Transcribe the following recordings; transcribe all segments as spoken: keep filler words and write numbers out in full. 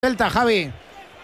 Celta, Javi.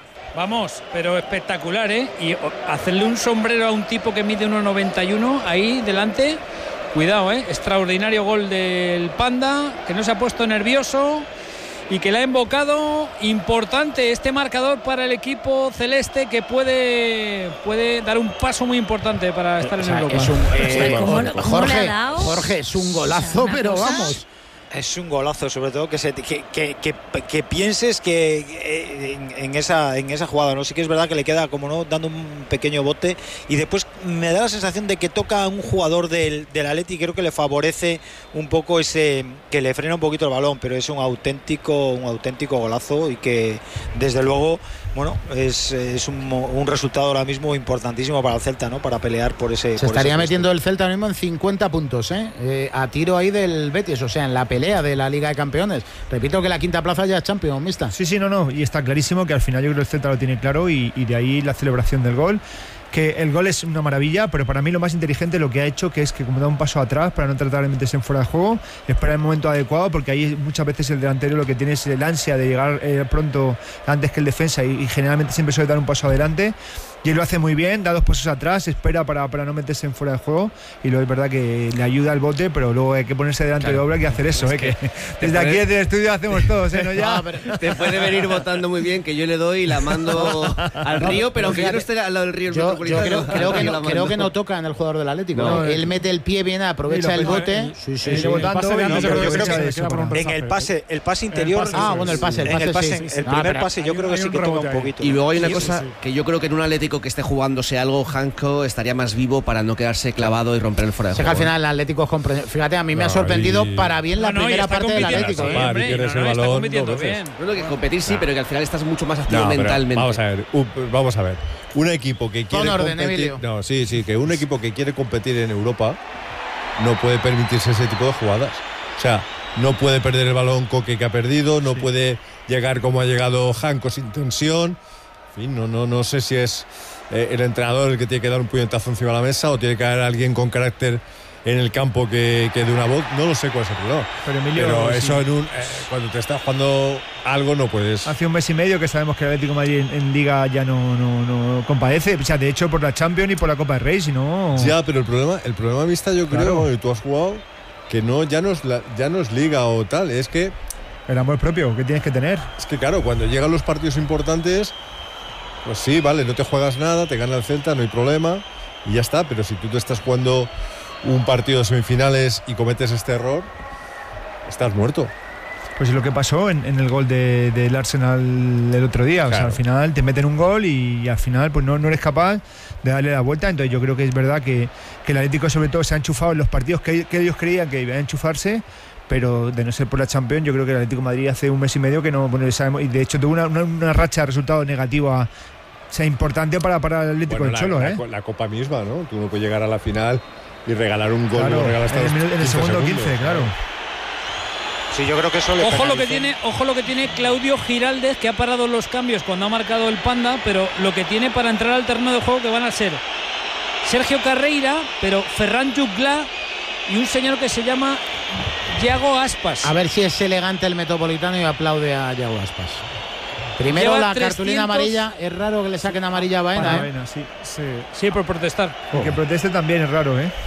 Vamos, pero espectacular, ¿eh? Y hacerle un sombrero a un tipo que mide uno noventa y uno ahí delante. Cuidado, ¿eh? Extraordinario gol del Panda, que no se ha puesto nervioso y que le ha invocado. Importante este marcador para el equipo celeste, que puede, puede dar un paso muy importante para estar o en sea, Europa. Es un, eh, ¿Cómo, cómo Jorge, le ha dado? Jorge, es un golazo, O sea, pero cosa... vamos. Es un golazo, sobre todo que se, que, que, que, que pienses que eh, en, en esa en esa jugada, ¿no? Sí que es verdad que le queda como no dando un pequeño bote y después me da la sensación de que toca a un jugador del, del Atleti y creo que le favorece un poco ese, que le frena un poquito el balón, pero es un auténtico un auténtico golazo y que desde luego, bueno, es, es un, un resultado ahora mismo importantísimo para el Celta, ¿no? Para pelear por ese. Se por estaría ese metiendo el Celta ahora mismo en cincuenta puntos, ¿eh? Eh, a tiro ahí del Betis, o sea, en la pelea de la Liga de Campeones. Repito que la quinta plaza ya es Champions, mixta. Sí, sí, no, no, y está clarísimo que al final yo creo que el Celta lo tiene claro y, y de ahí la celebración del gol. Que el gol es una maravilla, pero para mí lo más inteligente lo que ha hecho, que es que como da un paso atrás para no tratar de meterse en fuera de juego, esperar el momento adecuado, porque ahí muchas veces el delantero lo que tiene es el ansia de llegar eh, pronto antes que el defensa y, y generalmente siempre suele dar un paso adelante. Y él lo hace muy bien, da dos pasos atrás, espera para, para no meterse en fuera de juego y luego es verdad que le ayuda al bote, pero luego hay que ponerse delante claro, de obra, hay que hacer eso, eh, que, que desde aquí desde el estudio hacemos todos, ¿eh? ¿No? Ya. No, te puede venir votando muy bien, que yo le doy y la mando al no, río, pero aunque yo no esté al lado del río. Yo, yo creo, creo, que no, creo que no toca en el jugador del Atlético. No, ¿eh? Él mete el pie bien, aprovecha el bote. El, sí, sí, sí. Votando, no, no, pero yo creo que eso, en el pase, el pase interior. El pase, ah, bueno, el pase, el pase, el, pase, sí, sí. el No, primer pase yo creo que sí que toca un poquito. Y luego hay una cosa que yo creo que en un Atlético que esté jugándose algo, Hanco estaría más vivo para no quedarse clavado y romper el fuera de juego. Al final el Atlético es comprensible. Fíjate, a mí me ha sorprendido para bien la primera parte del Atlético. Está compitiendo bien. No, que competir sí, pero que al final estás mucho más activo mentalmente. Vamos a ver, vamos a ver. Un equipo que quiere orden, competir, Emilio. no, sí, sí, que un equipo que quiere competir en Europa no puede permitirse ese tipo de jugadas. O sea, no puede perder el balón Coque, que ha perdido, no sí. puede llegar como ha llegado Hanco sin tensión. En fin, no, no, no sé si es eh, el entrenador el que tiene que dar un puñetazo encima de la mesa o tiene que haber alguien con carácter en el campo que, que de una voz, no lo sé cuál es el problema. Pero, Emilio, Pero eso sí. en un, eh, cuando te estás jugando algo no puedes. Hace un mes y medio que sabemos que el Atlético de Madrid en, en Liga ya no, no, no compadece, o sea, de hecho por la Champions y por la Copa del Rey, si no. Ya, pero el problema, el problema vista yo creo, claro. que tú has jugado, que no ya no es la, ya no es Liga o tal, es que el amor propio que tienes que tener. Es que claro, cuando llegan los partidos importantes, pues sí, vale, no te juegas nada, te gana el Celta, no hay problema y ya está, pero si tú te estás jugando un partido de semifinales y cometes este error, estás muerto. Pues es lo que pasó en, en el gol de, del Arsenal el otro día. Claro. O sea, al final te meten un gol y, y al final pues no, no eres capaz de darle la vuelta. Entonces yo creo que es verdad que, que el Atlético sobre todo se ha enchufado en los partidos que, que ellos creían que iban a enchufarse, pero de no ser por la Champions, yo creo que el Atlético de Madrid hace un mes y medio que no, bueno, sabemos, y de hecho tuvo una, una, una racha de resultados negativa, o sea, importante para, para el Atlético bueno, del Cholo, la, ¿eh? La, la Copa misma, ¿no? Tú no puedes llegar a la final y regalar un gol, claro, no regalas en el, en el segundo segundos, quince, claro. Sí, yo creo que eso le ojo lo que tiene, ojo lo que tiene Claudio Giraldez, que ha parado los cambios cuando ha marcado el Panda, pero lo que tiene para entrar al terreno de juego, que van a ser Sergio Carreira, pero Ferran Jutgla y un señor que se llama Yago Aspas. A ver si es elegante el Metropolitano y aplaude a Yago Aspas. Primero Lleva la trescientos cartulina amarilla, es raro que le saquen amarilla a Baena, Para ¿eh? Baena, sí, sí. sí, por protestar. El que proteste también es raro, ¿eh?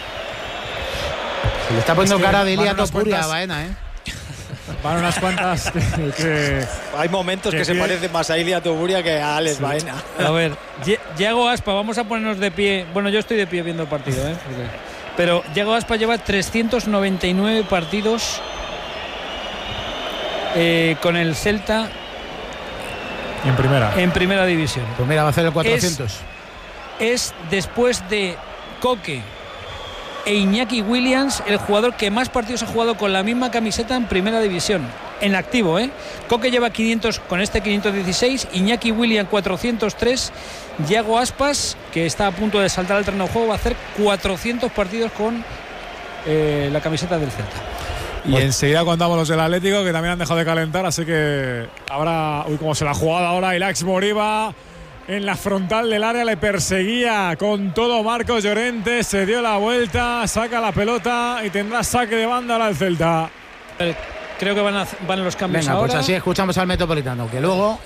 Se le está poniendo es que cara de Ilia Topuria cuantas... a Baena, ¿eh? Van unas cuantas que, que hay momentos que, que se pie... parecen más a Ilia Topuria que a Alex sí. Baena. A ver, Yago Aspas, vamos a ponernos de pie. Bueno, yo estoy de pie viendo el partido, ¿eh? Porque... pero Yago Aspas lleva trescientos noventa y nueve partidos eh, con el Celta en primera en primera división. Pues mira, va a hacer el cuatrocientos. Es, es después de Coque e Iñaki Williams el jugador que más partidos ha jugado con la misma camiseta en primera división, en activo, ¿eh? Coque lleva quinientos con este quinientos dieciséis, Iñaki Williams cuatrocientos tres, Yago Aspas, que está a punto de saltar al terreno de juego, va a hacer cuatrocientos partidos con eh, la camiseta del Celta. Y bueno, enseguida contamos los del Atlético, que también han dejado de calentar, así que ahora, uy, como se la ha jugado ahora Ilaix Moriba en la frontal del área, le perseguía con todo Marcos Llorente, se dio la vuelta, saca la pelota y tendrá saque de banda ahora el Celta. Creo que van, a, van los cambios. Venga, ahora. Pues así escuchamos al Metropolitano, que luego